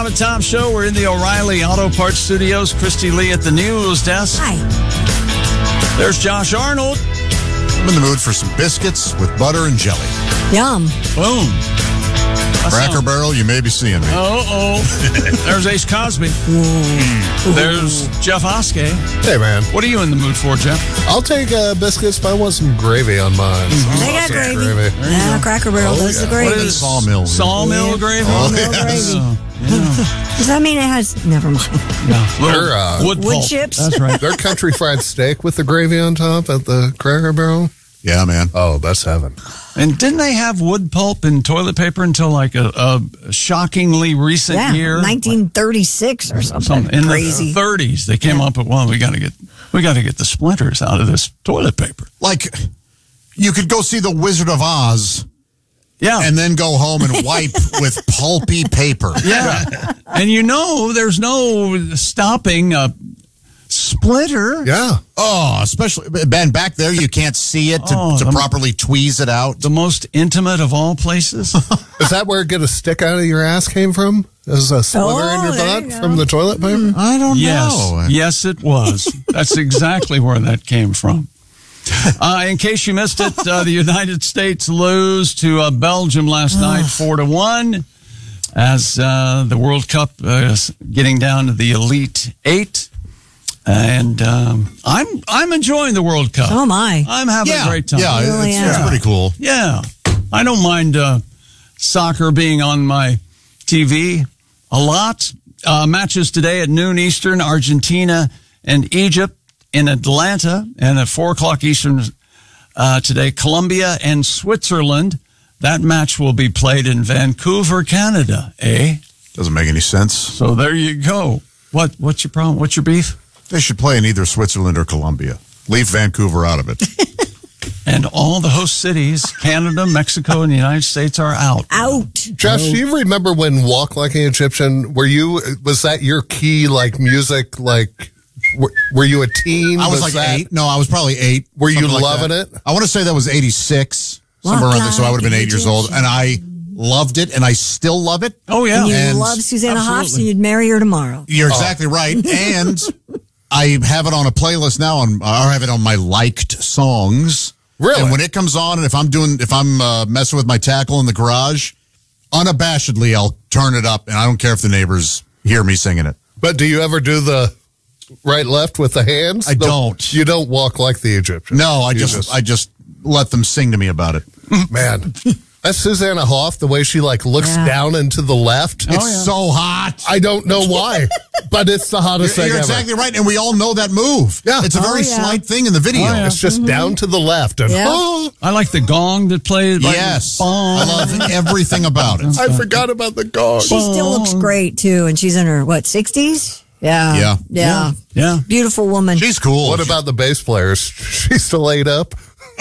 the Top Show. We're in the O'Reilly Auto Parts Studios. Christy Lee at the news desk. Hi. There's Josh Arnold. I'm in the mood for some biscuits with butter and jelly. Yum. Boom. Cracker Barrel, you may be seeing me. There's Ace Cosby. There's Jeff Oskey. Hey, man. What are you in the mood for, Jeff? I'll take biscuits, but I want some gravy on mine. They got gravy. Yeah, Cracker Barrel does the gravy. What is Sawmill. Sawmill gravy? Sawmill gravy. Does that mean it has... Never mind. Yeah. Wood pulp. chips. That's right. Their country fried steak with the gravy on top at the Cracker Barrel. Yeah, man. Oh, that's heaven. And didn't they have wood pulp in toilet paper until like a shockingly recent year? 1936 or something. In crazy. the 30s, they came up with, well, we got to get the splinters out of this toilet paper. Like, you could go see The Wizard of Oz. Yeah. And then go home and wipe with pulpy paper. Yeah. And there's no stopping a splitter. Yeah. Oh, especially, Ben, back there, you can't see it to properly tweeze it out. The most intimate of all places. Is that where get a stick out of your ass came from? Is a splitter in your butt from the toilet paper? I don't know. Yes, it was. That's exactly where that came from. In case you missed it, the United States lose to Belgium last night 4-1 as the World Cup is getting down to the Elite Eight. And I'm enjoying the World Cup. Oh, my. I'm having a great time. Yeah, Really it's pretty cool. Yeah. I don't mind soccer being on my TV a lot. Matches today at noon Eastern, Argentina and Egypt in Atlanta. And at 4 o'clock Eastern today, Colombia and Switzerland. That match will be played in Vancouver, Canada, Doesn't make any sense. So there you go. What's your problem? What's your beef? They should play in either Switzerland or Colombia. Leave Vancouver out of it. And all the host cities, Canada, Mexico, and the United States are out. Out. Josh, do you remember when Walk Like an Egyptian, was that your key, like, music, like, were you a teen? I was like 8. No, I was probably 8. Were you like loving that. it? I want to say that was 86, somewhere around there, so I would have been 8 years old. And I loved it, and I still love it. Oh, yeah. And you love Susanna Hoffs, and you'd marry her tomorrow. You're exactly right. And I have it on a playlist now. I have it on my liked songs. Really? And when it comes on, and if I'm messing with my tackle in the garage, unabashedly, I'll turn it up, and I don't care if the neighbors hear me singing it. But do you ever do the right left with the hands? I don't. You don't walk like the Egyptian. No, I just let them sing to me about it. Man. That's Susanna Hoff, the way she looks down and to the left. It's so hot. I don't know why, but it's the hottest thing ever. You're exactly right, and we all know that move. Yeah. It's a very slight thing in the video. Oh, yeah. It's just down to the left. And I like the gong that plays. Yes. Bong. I love everything about it. I forgot about the gong. She still looks great, too, and she's in her, 60s? Yeah. Yeah. Beautiful woman. She's cool. What about the bass players? She's still laid up?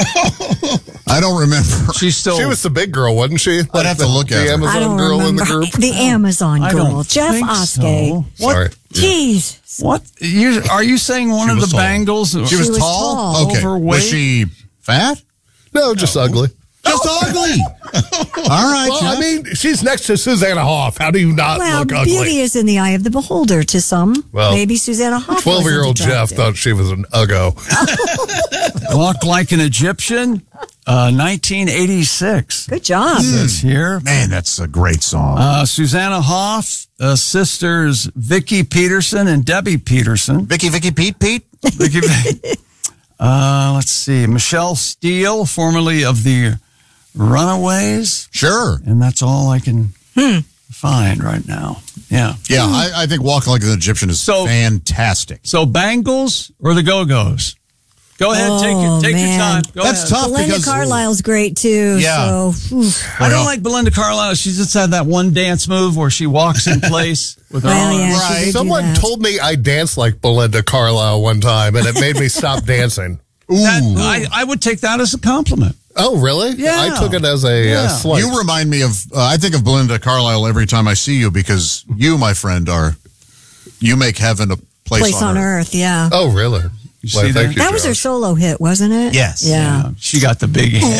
I don't remember. She was the big girl, wasn't she? I'd have to look at the her. Amazon girl in the group. The Amazon I girl. don't Jeff think Oskey. so. Sorry. Jeez. What? Are you saying one of the tall. Bangles? She was was tall? tall. Okay. Overweight? Was she fat? No, just ugly. Just ugly. All right. Well, Jeff. I mean, she's next to Susanna Hoff. How do you not Well, look ugly? beauty is in the eye of the beholder to some. Well, maybe Susanna Hoff. 12-year-old Jeff thought she was an uggo. Walk Like an Egyptian, 1986. Good job. This here. Man, that's a great song. Susanna Hoff, sisters Vicki Peterson and Debbie Peterson. Vicky, Pete. Vicky, let's see. Michelle Steele, formerly of the Runaways. Sure. And that's all I can find right now. Yeah. Yeah, I think Walk Like an Egyptian is fantastic. So Bangles or the Go-Go's? Go ahead, take your time. Go That's ahead. tough. Belinda because Carlisle's great too. Yeah. So, I don't like Belinda Carlisle. She just had that one dance move where she walks in place with her Well, arms. yeah, she Right. did do Someone that. told me I danced like Belinda Carlisle one time, and it made me stop dancing. I would take that as a compliment. Oh, really? Yeah. I took it as a slight. You remind me of, I think of Belinda Carlisle every time I see you because you, my friend, you make heaven a place on earth. Yeah. Oh, really? You see thank you, That was her Josh. solo hit, wasn't it? Yes. Yeah. She got the big head.